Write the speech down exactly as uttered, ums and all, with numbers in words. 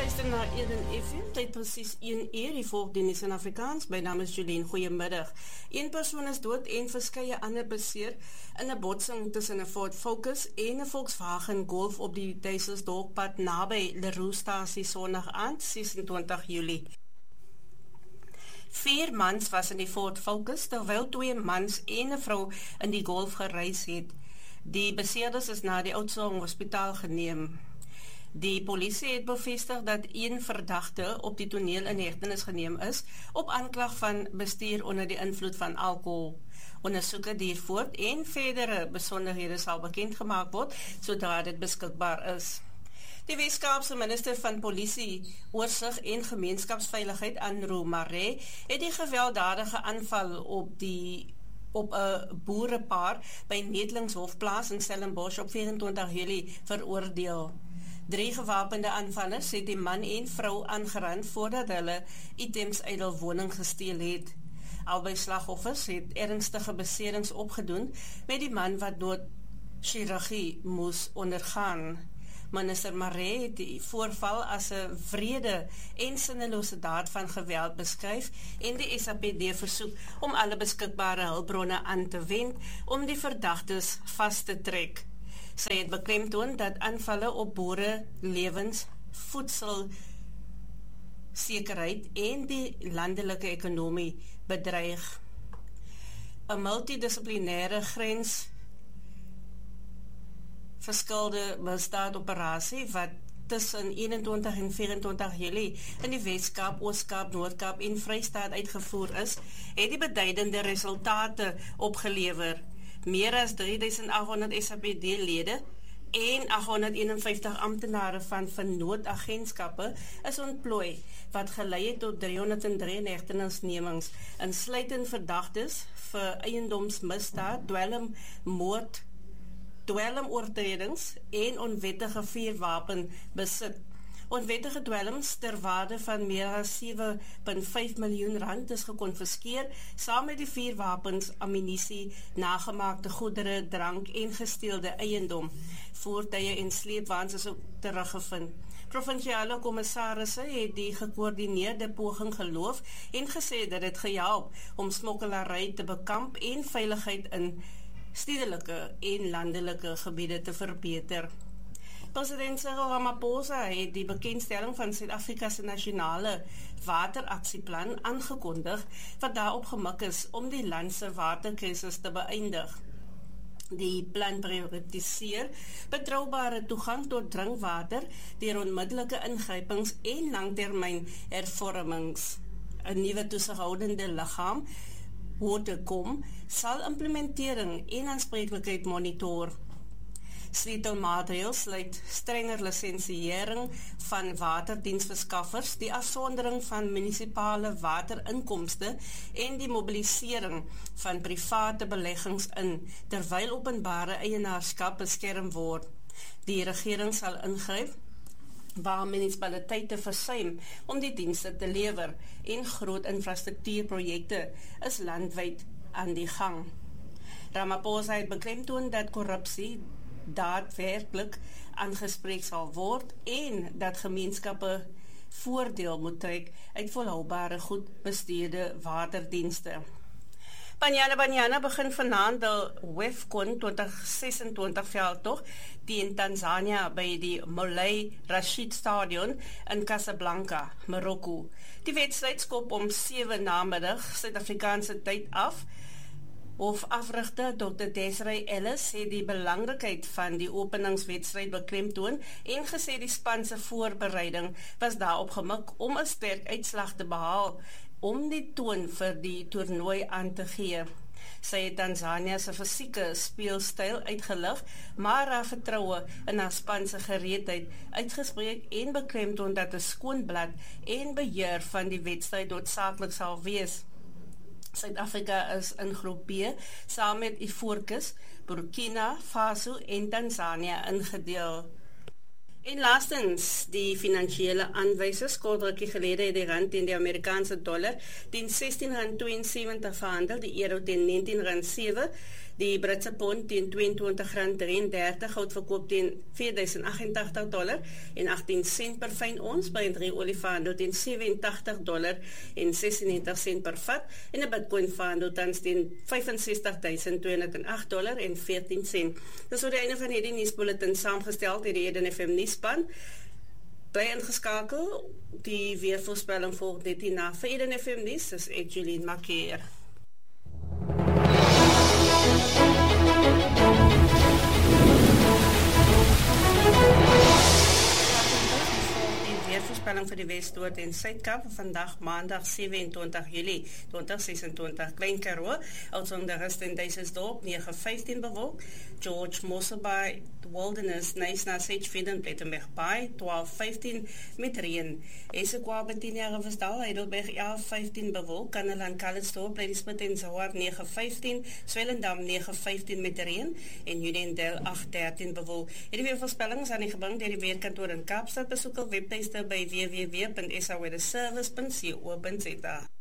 luister na Eden F M, tyd presies een uur, die volg die nuus in Afrikaans. My naam is Jolien, goeiemiddag. Een persoon is dood en verskeie ander beseer in 'n botsing tussen 'n Ford Focus en 'n Volkswagen Golf op die Duitsersdorppad naby Leroe-stasie Sondag aand, sesentwintig Julie. Vier mans was in die Ford Focus, terwyl twee mans en 'n vrou in die Golf gereis het. Die beseerdes is na die Oudtshoorn Hospitaal geneem. Die polisie het bevestig dat een verdagte op die toneel in hegtenis geneem is op aanklag van bestuur onder die invloed van alcohol. Ondersoeke duur voort en verdere besonderhede sal bekendgemaak word sodra dit beskikbaar is. Die Weskaapse minister van Polisie, Oorsig en Gemeenskapsveiligheid, Andrew Maree, het die gewelddadige aanval op die op 'n boerepaar by Netelingshof-plaas in Stellenbosch op vyerentwintig Julie veroordeel. Drie gewapende aanvallers het die man en vrou aangerand voordat hulle items uit hul woning gesteel het. Albei slagoffers het ernstige beserings opgedoen met die man wat dood chirurgie moes ondergaan. Minister Maree het die voorval as 'n wrede en sinnelose daad van geweld beskryf en die S A P D versoek om alle beskikbare hulpbronne aan te wend om die verdagtes vas te trek. Sy het beklemtoon dat aanvalle op boere, lewens, voedsel, sekerheid en die landelike ekonomie bedreig. 'n multidissiplinêre grens verskilde misdaadoperasie wat tussen eenentwintig en vyerentwintig Julie in die Weskaap, Ooskaap, Noord-Kaap en Vrystaat uitgevoer is, het die beduidende resultate opgelewer. Meer as drie duisend agt honderd S A P D-lede en agt honderd eenenvyftig amptenare van vennootagentskappe is ontplooi, wat gelei het tot driehonderd en drie hegtenisnemings, insluitend verdagtes vir eiendomsmisdaad, dwelm, moord, dwelmoortredings en onwettige vuurwapen besit. Onwettige dwelms ter waarde van meer as sewe komma vyf miljoen rand is gekonfiskeer, saam met die vuurwapens, ammunisie, nagemaakte goedere, drank en gesteelde eiendom. Voertuie en sleepwaens is ook teruggevind. Provinsiale kommissarisse het die gekoördineerde poging geloof en gesê dat dit gehelp om smokkelary te bekamp en veiligheid in stedelike en landelike gebiede te verbeter. President Cyril Ramaphosa het die bekendstelling van Suid-Afrika se nasionale wateraksieplan aangekondig, wat daarop gemik is om die land se waterkrisis te beëindig. Die plan prioritiseer betroubare toegang tot drinkwater deur onmiddellike ingrypings en langtermyn hervormings. 'n Nuwe toesighoudende liggaam, Watercom, sal implementering en aanspreeklikheid monitor. Sleutelmaatreëls sluit strenger lisensiering van waterdiensverskaffers, die afsondering van munisipale waterinkomste en die mobilisering van private beleggings in, terwyl openbare eienaarskap beskerm word. Die regering sal ingryp waar munisipaliteite versuim om die dienste te lewer en groot infrastruktuurprojekte is landwyd aan die gang. Ramaphosa het beklemtoon dat korrupsie daadwerklik aangespreek sal word en dat gemeenskappe voordeel moet trek uit volhoubare goed bestuurde waterdienste. Banyana Banyana begin vanaand die WEFCON twintig sesentwintig veldtog teen Tanzania by die Moulay Rashid Stadion in Casablanca, Marokko. Die wedstryd skop om sewe namiddag Suid-Afrikaanse tyd af. Hofafrigter dokter Desiree Ellis het die belangrikheid van die openingswedstryd beklemtoon en gesê die span se voorbereiding was daarop gemik om 'n sterk uitslag te behaal om die toon vir die toernooi aan te gee. Sy het Tanzania se fisieke speelstyl uitgelig, maar haar vertroue in haar span se gereedheid uitgespreek en beklemtoon dat 'n skoon blad en beheer van die wedstryd noodsaaklik sal wees. Suid-Afrika is in groep B saam met Ivoorkus, Burkina Faso en Tanzania ingedeel. En laastens, die finansiële aanwysers, kort rukkie gelede het die rand teen die Amerikaanse dollar teen sestien rand tweeënsewentig verhandel, die euro teen negentien rand sewe, Die Britse pond teen tweeëntwintig rand drieëndertig, goud verkoop teen vier duisend agt-en-tagtig dollar en agttien sent per fyn ons, by drie olie verhandel teen sewe en tagtig dollar en ses en negentig sent per vat en 'n Bitcoin verhandel tans teen vyf en sestig duisend tweehonderd en agt dollar en veertien sent. Dis oor die einde van hierdie nuusbulletin saamgestel deur die Eden F M nuusspan. Bly ingeskakel, die weervoorspelling volg net hierna vir Eden F M nuus, dis ek Julian Markeer. Weervoorspelling vir die Wes-Noord en Suid-Kaap vandag maandag sewe-en-twintig Julie twintig sesentwintig, Klein Karoo, Oudtshoorn en Duisensdorp nege vyftien bewolk, George Mosselbaai, Wilderness, Knysna, Sedgefield en Plettenberg Bay twaalf vyftien met reën. Esekwa Betinia Riversdal, Heidelberg elf vyftien bewolk, Kannaland Calitzdorp, Ladysmith en Zouar nege vyftien, Swellendam nege vyftien met reën en Judendale agt dertien bewolk. Hierdie weervoorspelling is aan die gebring deur die Weerkantoor in Kaapstad. Besoek hul webtuiste by w w w punt s a weather service punt co punt za.